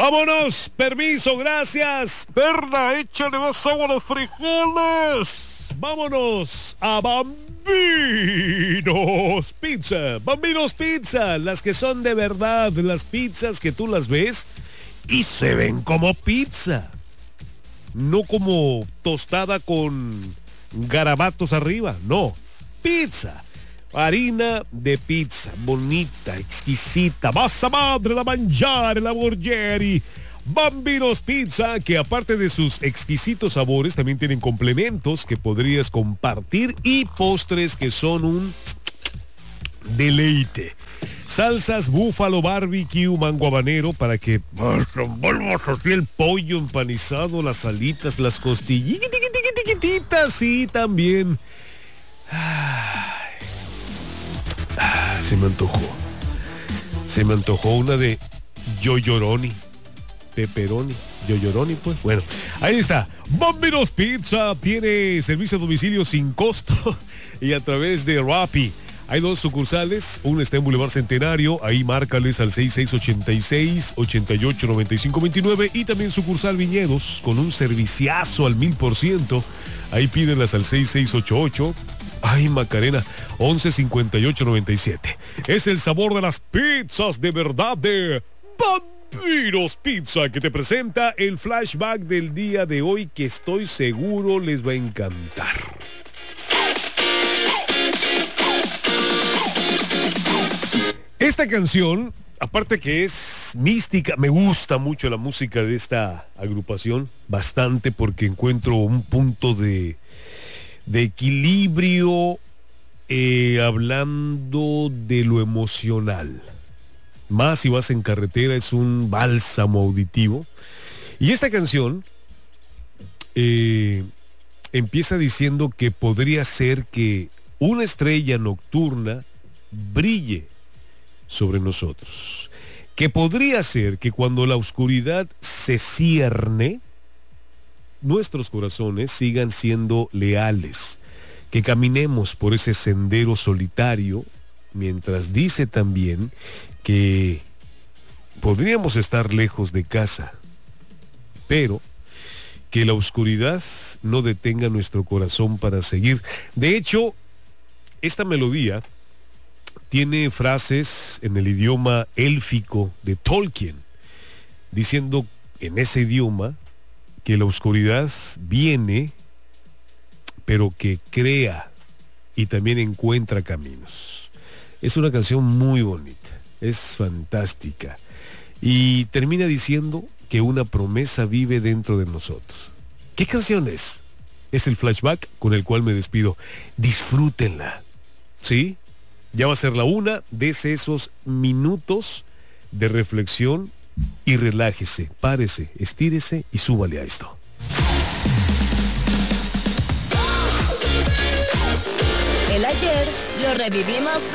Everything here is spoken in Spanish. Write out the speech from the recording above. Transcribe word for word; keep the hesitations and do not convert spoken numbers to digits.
Vámonos, permiso, gracias. Berna, échale más agua a los frijoles. Vámonos a Bambinos Pizza. Bambinos Pizza, las que son de verdad, las pizzas que tú las ves y se ven como pizza. No como tostada con garabatos arriba, no, pizza. Harina de pizza, bonita, exquisita, masa madre, la mangiare, la Borgheri. Bambinos Pizza, que aparte de sus exquisitos sabores, también tienen complementos que podrías compartir y postres que son un deleite. Salsas búfalo, barbecue, mango habanero para que envolvas así el pollo empanizado, las alitas, las costillitas, sí, también. Se me antojó. Se me antojó una de yoyoroni. Pepperoni. Yoyoroni, pues. Bueno, ahí está. Bambinos Pizza tiene servicio a domicilio sin costo y a través de Rappi. Hay dos sucursales, una está en Boulevard Centenario, ahí márcales al seis seis ocho seis, ocho ocho nueve cinco dos nueve y también sucursal Viñedos con un serviciazo al mil por ciento. Ahí pídenlas al seis seis ocho ocho. Ay, Macarena, once cincuenta y ocho noventa y siete. Es el sabor de las pizzas de verdad de Bambinos Pizza que te presenta el flashback del día de hoy que estoy seguro les va a encantar. Esta canción, aparte que es mística, me gusta mucho la música de esta agrupación, bastante porque encuentro un punto de... de equilibrio eh, hablando de lo emocional. Más si vas en carretera, es un bálsamo auditivo. Y esta canción eh, empieza diciendo que podría ser que una estrella nocturna brille sobre nosotros. Que podría ser que cuando la oscuridad se cierne, nuestros corazones sigan siendo leales, que caminemos por ese sendero solitario, mientras dice también que podríamos estar lejos de casa, pero que la oscuridad no detenga nuestro corazón para seguir. De hecho, esta melodía tiene frases en el idioma élfico de Tolkien, diciendo en ese idioma que la oscuridad viene, pero que crea y también encuentra caminos. Es una canción muy bonita, es fantástica. Y termina diciendo que una promesa vive dentro de nosotros. ¿Qué canción es? Es el flashback con el cual me despido. Disfrútenla. ¿Sí? Ya va a ser la una, dese esos minutos de reflexión y relájese, párese, estírese y súbale a esto. El ayer lo revivimos